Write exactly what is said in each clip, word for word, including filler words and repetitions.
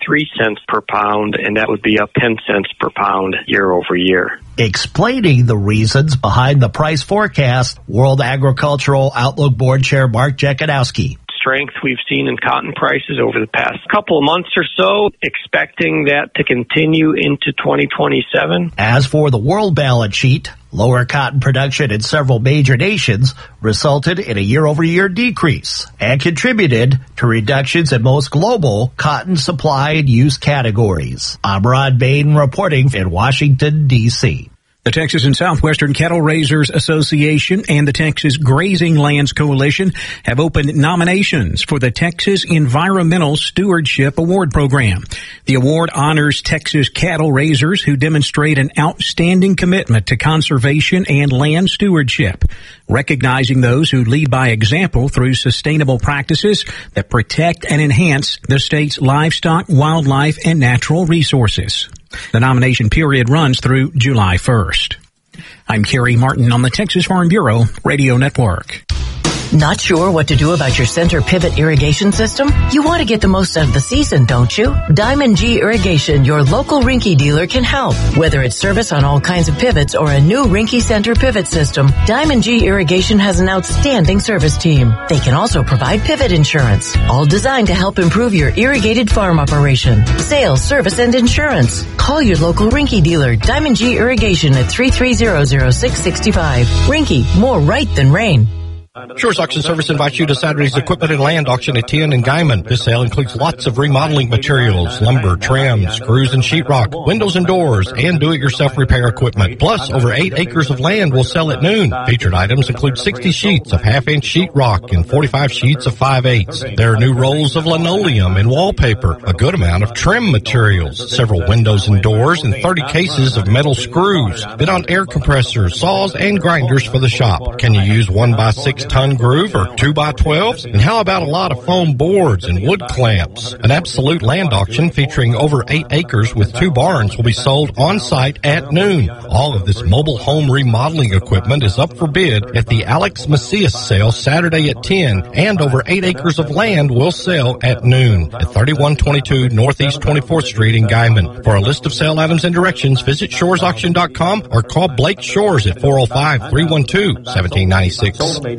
three cents per pound, and that would be up ten cents per pound year over year. Explaining the reasons behind the price forecast, World Agricultural Outlook Board Chair Mark Jekanowski. Strength we've seen in cotton prices over the past couple of months or so, expecting that to continue into twenty twenty-seven. As for the world balance sheet, lower cotton production in several major nations resulted in a year-over-year decrease and contributed to reductions in most global cotton supply and use categories. I'm Rod Bain reporting in Washington, D C The Texas and Southwestern Cattle Raisers Association and the Texas Grazing Lands Coalition have opened nominations for the Texas Environmental Stewardship Award Program. The award honors Texas cattle raisers who demonstrate an outstanding commitment to conservation and land stewardship, recognizing those who lead by example through sustainable practices that protect and enhance the state's livestock, wildlife, and natural resources. The nomination period runs through July first. I'm Kerry Martin on the Texas Farm Bureau Radio Network. Not sure what to do about your center pivot irrigation system? You want to get the most out of the season, don't you? Diamond G Irrigation, your local Rinky dealer, can help. Whether it's service on all kinds of pivots or a new Rinky center pivot system, Diamond G Irrigation has an outstanding service team. They can also provide pivot insurance, all designed to help improve your irrigated farm operation. Sales, service, and insurance. Call your local Rinky dealer, Diamond G Irrigation, at three three zero, zero six six five. Rinky, more right than rain. Shores Auction Service invites you to Saturday's Equipment and Land Auction at T N and Guyman. This sale includes lots of remodeling materials, lumber, trim, screws and sheetrock, windows and doors, and do-it-yourself repair equipment. Plus, over eight acres of land will sell at noon. Featured items include sixty sheets of half-inch sheetrock and forty-five sheets of five-eighths. There are new rolls of linoleum and wallpaper, a good amount of trim materials, several windows and doors, and thirty cases of metal screws. Bid on air compressors, saws, and grinders for the shop. Can you use one by six ton groove or two by twelves? And how about a lot of foam boards and wood clamps? An absolute land auction featuring over eight acres with two barns will be sold on site at noon. All of this mobile home remodeling equipment is up for bid at the Alex Macias sale Saturday at ten, and over eight acres of land will sell at noon at thirty-one twenty-two Northeast twenty-fourth Street in Guyman. For a list of sale items and directions, visit shores auction dot com or call Blake Shores at four oh five, three one two, one seven nine six.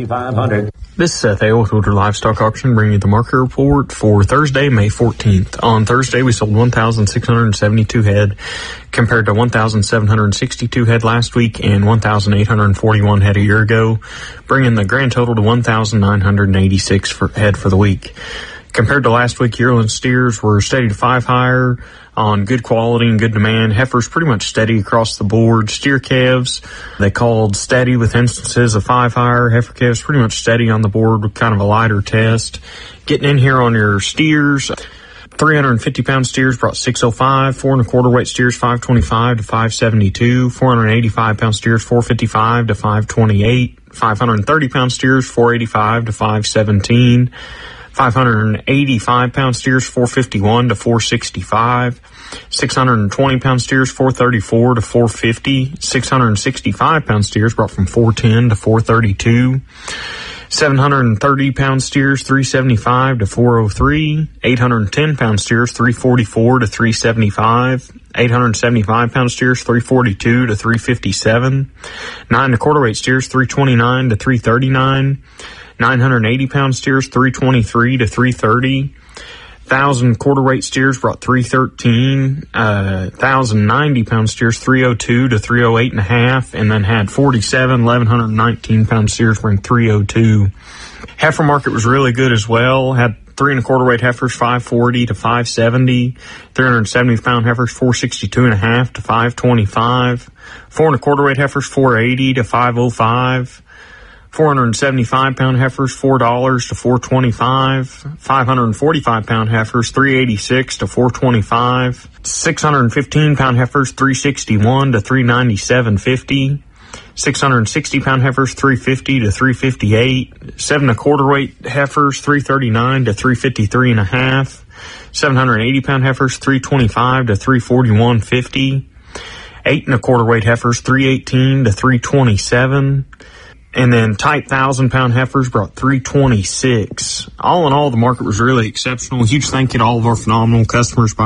This is Seth Hale with Woodward Livestock Auction, bringing you the market report for Thursday, May fourteenth. On Thursday, we sold one thousand six hundred seventy-two head, compared to one thousand seven hundred sixty-two head last week and one thousand eight hundred forty-one head a year ago, bringing the grand total to one thousand nine hundred eighty-six for, head for the week. Compared to last week, yearling steers were steady to five higher on good quality and good demand. Heifers pretty much steady across the board. Steer calves, they called steady with instances of five higher. Heifer calves pretty much steady on the board with kind of a lighter test. Getting in here on your steers, three hundred fifty pound steers brought six oh five, four and a quarter weight steers five twenty-five to five seventy-two, four hundred eighty-five pound steers four fifty-five to five twenty-eight, five hundred thirty pound steers four eighty-five to five seventeen, five hundred eighty-five pound steers four fifty-one to four sixty-five, six hundred twenty pound steers four thirty-four to four fifty, six hundred sixty-five pound steers brought from four ten to four thirty-two, seven hundred thirty pound steers three seventy-five to four oh three, eight hundred ten pound steers three forty-four to three seventy-five, eight hundred seventy-five pound steers three forty-two to three fifty-seven, nine and a quarter weight steers three twenty-nine to three thirty-nine, nine hundred eighty pound steers three twenty-three to three thirty, thousand quarter weight steers brought three thirteen, uh, thousand ninety pound steers three oh two to three oh eight and a half, and then had forty-seven, eleven nineteen pound steers bring three oh two. Heifer market was really good as well. Had three and a quarter weight heifers five forty to five seventy, three hundred seventy pound heifers four sixty-two and a half to five twenty-five, four and a quarter weight heifers four eighty to five oh five, four hundred seventy-five pound heifers four dollars to four twenty-five, five hundred forty-five pound heifers three eighty-six to four twenty-five, six hundred fifteen pound heifers three sixty-one to three ninety-seven fifty, six hundred sixty pound heifers three fifty to three fifty-eight, seven and a quarter weight heifers three thirty-nine to three fifty-three and a half, seven hundred eighty pound heifers three twenty-five to three forty-one fifty, eight and a quarter weight heifers three eighteen to three twenty-seven. And then tight thousand pound heifers brought three twenty-six. All in all, the market was really exceptional. Huge thank you to all of our phenomenal customers.